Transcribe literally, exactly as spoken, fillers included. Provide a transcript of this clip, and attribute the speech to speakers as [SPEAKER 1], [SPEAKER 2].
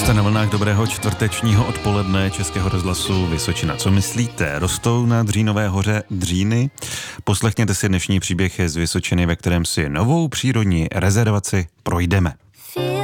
[SPEAKER 1] Jste na vlnách dobrého čtvrtečního odpoledne Českého rozhlasu Vysočina. Co myslíte? Rostou na Dřínové hoře dříny? Poslechněte si dnešní příběh z Vysočiny, ve kterém si novou přírodní rezervaci projdeme.